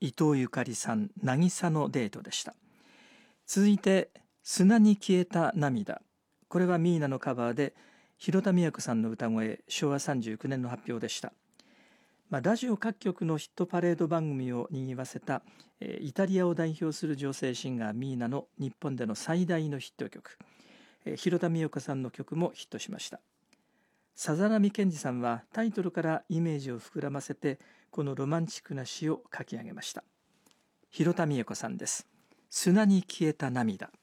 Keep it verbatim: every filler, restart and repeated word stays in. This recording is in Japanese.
伊藤ゆかりさん、渚のデートでした。続いて砂に消えた涙、これはミーナのカバーで広田都さんの歌声、しょうわさんじゅうきゅうねんの発表でした。まあ、ラジオ各局のヒットパレード番組を賑わせた、えー、イタリアを代表する女性シンガーミーナの日本での最大のヒット曲、えー、広田都さんの曲もヒットしました。さざ波健二さんはタイトルからイメージを膨らませてこのロマンチックな詩を書き上げました。広田都さんです。砂に消えた涙。